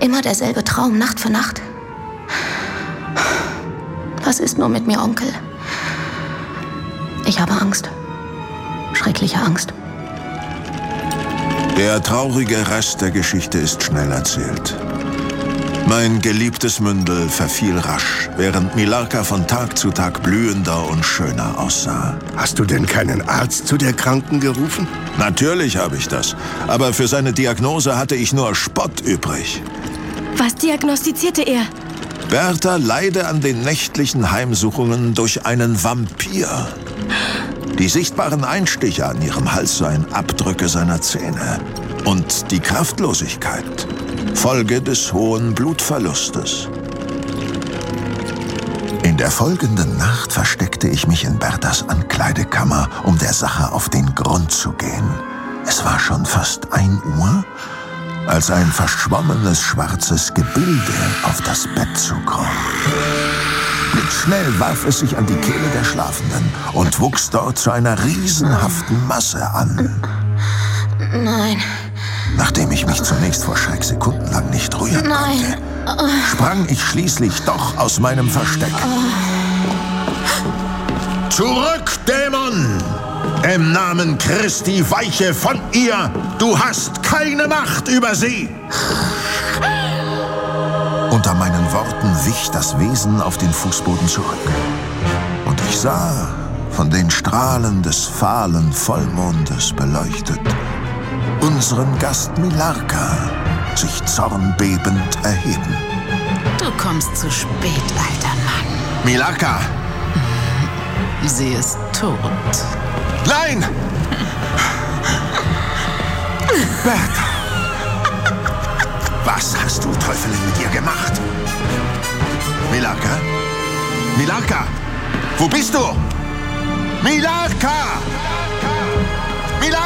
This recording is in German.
Immer derselbe Traum, Nacht für Nacht. Was ist nur mit mir, Onkel? Ich habe Angst. Schreckliche Angst. Der traurige Rest der Geschichte ist schnell erzählt. Mein geliebtes Mündel verfiel rasch, während Milarka von Tag zu Tag blühender und schöner aussah. Hast du denn keinen Arzt zu der Kranken gerufen? Natürlich habe ich das, aber für seine Diagnose hatte ich nur Spott übrig. Was diagnostizierte er? Bertha leide an den nächtlichen Heimsuchungen durch einen Vampir. Die sichtbaren Einstiche an ihrem Hals seien Abdrücke seiner Zähne. Und die Kraftlosigkeit, Folge des hohen Blutverlustes. In der folgenden Nacht versteckte ich mich in Berthas Ankleidekammer, um der Sache auf den Grund zu gehen. Es war schon fast 1 Uhr, als ein verschwommenes schwarzes Gebilde auf das Bett zukroch. Blitzschnell warf es sich an die Kehle der Schlafenden und wuchs dort zu einer riesenhaften Masse an. Nein. Nachdem ich mich zunächst vor Schreck sekundenlang nicht rühren konnte, sprang ich schließlich doch aus meinem Versteck. Zurück, Dämon! Im Namen Christi weiche von ihr! Du hast keine Macht über sie! Unter meinen Worten wich das Wesen auf den Fußboden zurück. Und ich sah, von den Strahlen des fahlen Vollmondes beleuchtet, unseren Gast Milarka sich zornbebend erheben. Du kommst zu spät, alter Mann. Milarka! Sie ist tot. Nein! Bertha! Was hast du, Teufelin, mit ihr gemacht? Milarka? Milarka! Wo bist du? Milarka!